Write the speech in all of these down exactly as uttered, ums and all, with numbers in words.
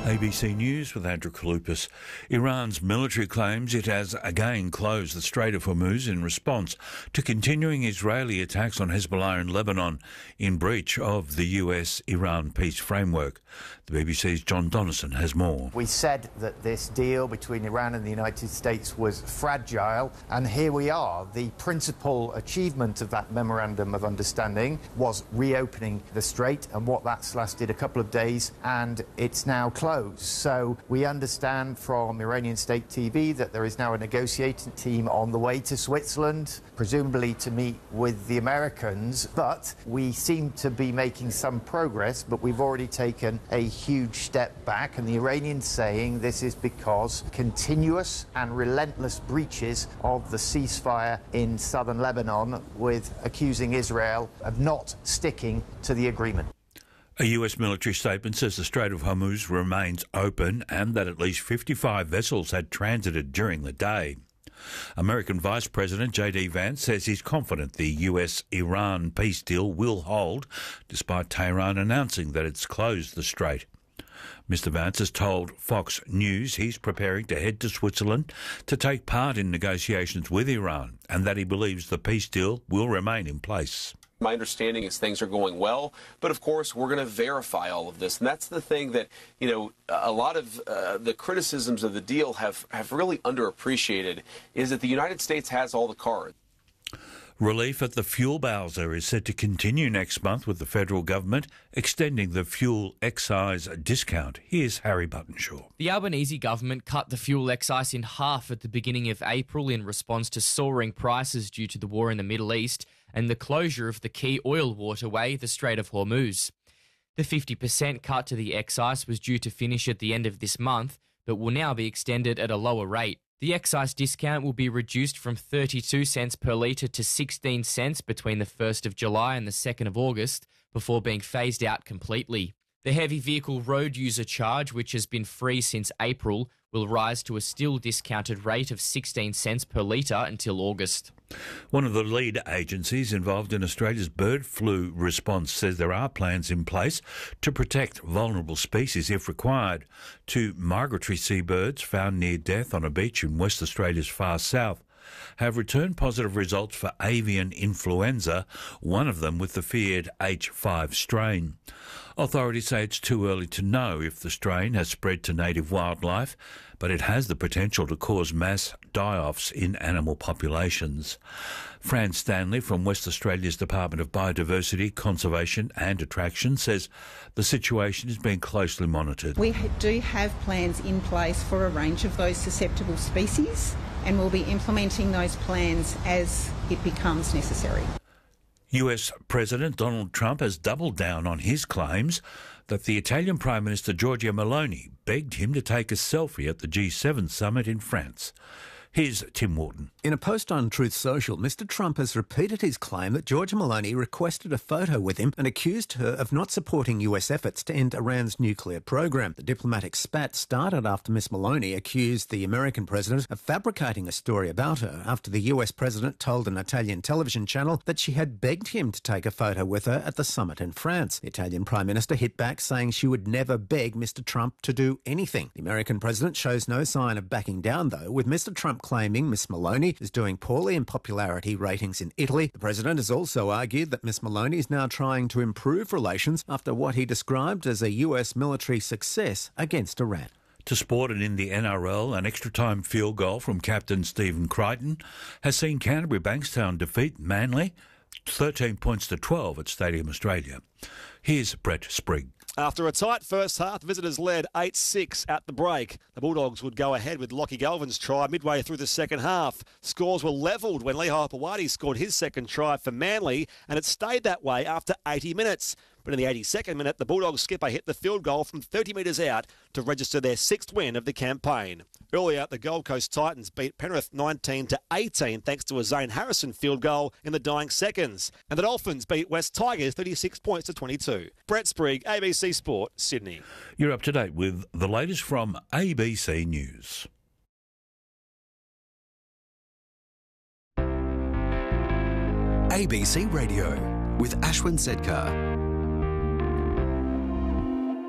A B C News with Andrew Kaloupas. Iran's military claims it has again closed the Strait of Hormuz in response to continuing Israeli attacks on Hezbollah in Lebanon in breach of the U S Iran peace framework. The B B C's John Donnison has more. We said that this deal between Iran and the United States was fragile, and here we are. The principal achievement of that memorandum of understanding was reopening the strait, and what that's lasted a couple of days, and it's now closed. So we understand from Iranian state T V that there is now a negotiating team on the way to Switzerland, presumably to meet with the Americans. But we seem to be making some progress, but we've already taken a huge step back. And the Iranians saying this is because continuous and relentless breaches of the ceasefire in southern Lebanon, with accusing Israel of not sticking to the agreement. A U S military statement says the Strait of Hormuz remains open and that at least fifty-five vessels had transited during the day. American Vice President J D Vance says he's confident the U S Iran peace deal will hold, despite Tehran announcing that it's closed the strait. Mister Vance has told Fox News he's preparing to head to Switzerland to take part in negotiations with Iran and that he believes the peace deal will remain in place. My understanding is things are going well, but of course we're going to verify all of this. And that's the thing that, you know, a lot of uh, the criticisms of the deal have, have really underappreciated, is that the United States has all the cards. Relief at the fuel bowser is set to continue next month, with the federal government extending the fuel excise discount. Here's Harry Buttonshaw. The Albanese government cut the fuel excise in half at the beginning of April in response to soaring prices due to the war in the Middle East and the closure of the key oil waterway, the Strait of Hormuz. The fifty percent cut to the excise was due to finish at the end of this month, but will now be extended at a lower rate. The excise discount will be reduced from thirty-two cents per litre to sixteen cents between the first of July and the second of August, before being phased out completely. The heavy vehicle road user charge, which has been free since April, will rise to a still discounted rate of sixteen cents per litre until August. One of the lead agencies involved in Australia's bird flu response says there are plans in place to protect vulnerable species if required. Two migratory seabirds found near death on a beach in West Australia's far south have returned positive results for avian influenza, one of them with the feared H five strain. Authorities say it's too early to know if the strain has spread to native wildlife, but it has the potential to cause mass die-offs in animal populations. Fran Stanley from West Australia's Department of Biodiversity, Conservation and Attraction says the situation is being closely monitored. We do have plans in place for a range of those susceptible species, and we'll be implementing those plans as it becomes necessary. U S President Donald Trump has doubled down on his claims that the Italian Prime Minister Giorgia Meloni begged him to take a selfie at the G seven summit in France. Here's Tim Wharton. In a post on Truth Social, Mister Trump has repeated his claim that Giorgia Meloni requested a photo with him and accused her of not supporting U S efforts to end Iran's nuclear program. The diplomatic spat started after Miss Meloni accused the American president of fabricating a story about her after the U S president told an Italian television channel that she had begged him to take a photo with her at the summit in France. The Italian Prime Minister hit back, saying she would never beg Mister Trump to do anything. The American president shows no sign of backing down, though, with Mister Trump claiming Miss Meloni is doing poorly in popularity ratings in Italy. The president has also argued that Miss Meloni is now trying to improve relations after what he described as a U S military success against Iran. To sport, and in the N R L, an extra-time field goal from captain Stephen Crichton has seen Canterbury Bankstown defeat Manly thirteen points to twelve at Stadium Australia. Here's Brett Sprigg. After a tight first half, visitors led eight six at the break. The Bulldogs would go ahead with Lockie Galvin's try midway through the second half. Scores were levelled when Lehigh Pawadi scored his second try for Manly, and it stayed that way after eighty minutes. But in the eighty-second minute, the Bulldogs skipper hit the field goal from thirty metres out to register their sixth win of the campaign. Earlier, the Gold Coast Titans beat Penrith nineteen to eighteen thanks to a Zane Harrison field goal in the dying seconds. And the Dolphins beat West Tigers thirty-six points to twenty-two. Brett Sprigg, A B C Sport, Sydney. You're up to date with the latest from A B C News. A B C Radio with Ashwin Sedkar.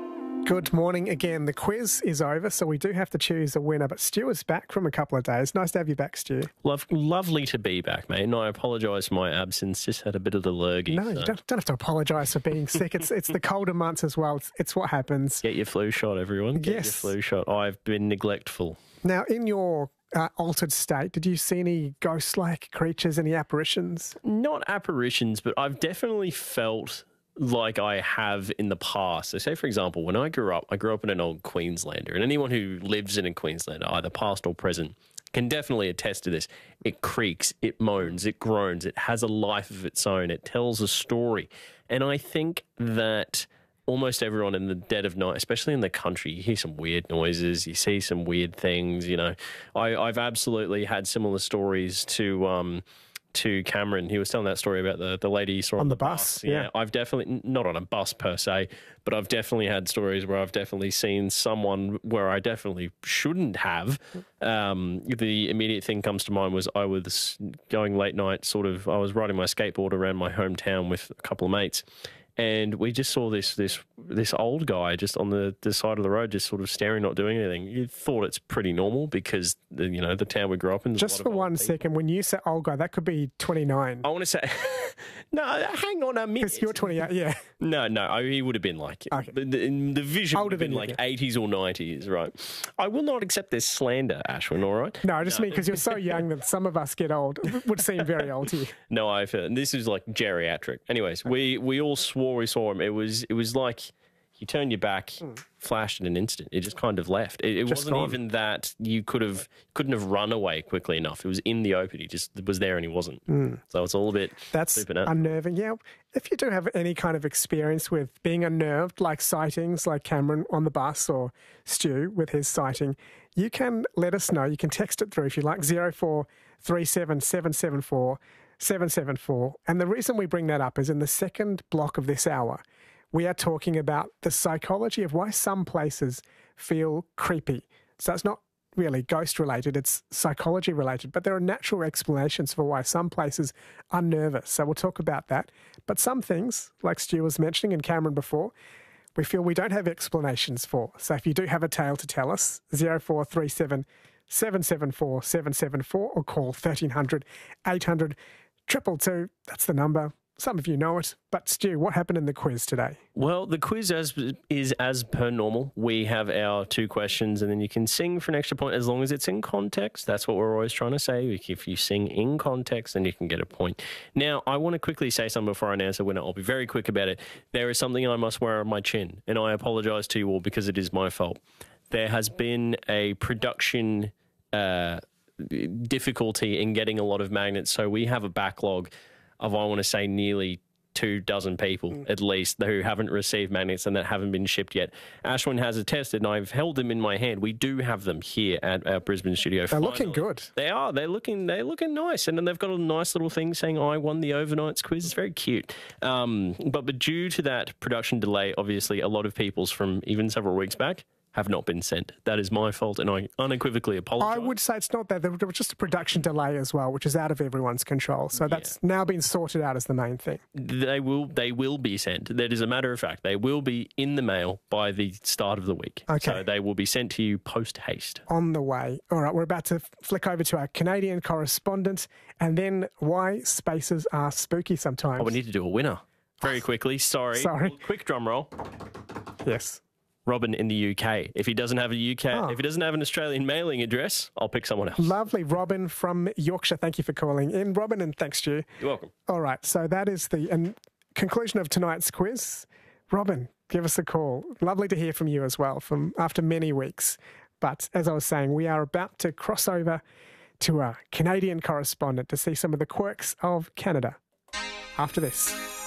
Good morning again. The quiz is over, so we do have to choose a winner. But Stu is back from a couple of days. Nice to have you back, Stu. Love, lovely to be back, mate. And I apologise for my absence. Just had a bit of the lurgy. No, so. you don't, don't have to apologise for being sick. It's it's the colder months as well. It's, it's what happens. Get your flu shot, everyone. Get Yes. your flu shot. I've been neglectful. Now, in your uh, altered state, did you see any ghost-like creatures, any apparitions? Not apparitions, but I've definitely felt like I have in the past. So say, for example, when I grew up, I grew up in an old Queenslander, and anyone who lives in a Queenslander, either past or present, can definitely attest to this. It creaks, it moans, it groans, it has a life of its own, it tells a story. And I think that almost everyone in the dead of night, especially in the country, you hear some weird noises, you see some weird things, you know. I, I've absolutely had similar stories to... Um, to Cameron. He was telling that story about the, the lady he saw on, On the the bus, bus. yeah. I've definitely, not on a bus per se, but I've definitely had stories where I've definitely seen someone where I definitely shouldn't have. Um, the immediate thing comes to mind was I was going late night, sort of, I was riding my skateboard around my hometown with a couple of mates, and we just saw this this this old guy just on the, the side of the road, just sort of staring, not doing anything. You thought it's pretty normal because, the, you know, the town we grew up in. Just for one second, when you say old guy, that could be twenty-nine. I want to say, no, hang on a minute. Because you're twenty-eight, yeah. No, no, I, he would have been like, Okay. the, the, the vision Older would have been than you, like yeah. eighties or nineties, right? I will not accept this slander, Ashwin, all right? No, I just mean because you're so young that some of us get old. It would seem very old to you. No, I've heard, this is like geriatric. Anyways, we, we all swore we saw him. It was it was like you turned your back, flashed in an instant. It just kind of left. It, it Just wasn't gone. even that you could have couldn't have run away quickly enough. It was in the open. He just was there and he wasn't. So it's all a bit That's supernatural. unnerving. Yeah, if you do have any kind of experience with being unnerved, like sightings, like Cameron on the bus or Stu with his sighting, you can let us know. You can text it through if you like, zero four three seven seven seven four seven seven four. And the reason we bring that up is in the second block of this hour, we are talking about the psychology of why some places feel creepy. So it's not really ghost related, it's psychology related, but there are natural explanations for why some places are nervous. So we'll talk about that. But some things, like Stu was mentioning and Cameron before, we feel we don't have explanations for. So if you do have a tale to tell us, zero four three seven seven seven four seven seven four or call thirteen hundred eight hundred two two two. That's the number. Some of you know it. But Stu, what happened in the quiz today? Well, the quiz as, is as per normal. We have our two questions and then you can sing for an extra point as long as it's in context. That's what we're always trying to say. If you sing in context, then you can get a point. Now, I want to quickly say something before I announce the winner. I'll be very quick about it. There is something I must wear on my chin, and I apologise to you all because it is my fault. There has been a production uh, difficulty in getting a lot of magnets, so we have a backlog of, I want to say, nearly two dozen people mm. at least who haven't received magnets and that haven't been shipped yet. Ashwin has attested, and I've held them in my hand. We do have them here at our Brisbane studio. They're Finally. looking good. They are. They're looking. They're looking nice, and then they've got a nice little thing saying "I won the overnights quiz." It's very cute. Um, but but due to that production delay, obviously a lot of people's from even several weeks back have not been sent. That is my fault, and I unequivocally apologise. I would say it's not that. There was just a production delay as well, which is out of everyone's control. So that's now been sorted out as the main thing. They will they will be sent. That is a matter of fact. They will be in the mail by the start of the week. Okay. So they will be sent to you post-haste. On the way. All right, we're about to flick over to our Canadian correspondent and then why spaces are spooky sometimes. Oh, we need to do a winner. Very quickly. Sorry. Sorry. Quick drum roll. Yes. Robin in the U K. If he doesn't have a U K, Oh. if he doesn't have an Australian mailing address, I'll pick someone else. Lovely. Robin from Yorkshire. Thank you for calling in. Robin, and thanks, Stu. You're welcome. All right, so that is the and conclusion of tonight's quiz. Robin, give us a call. Lovely to hear from you as well from after many weeks. But as I was saying, we are about to cross over to our Canadian correspondent to see some of the quirks of Canada after this.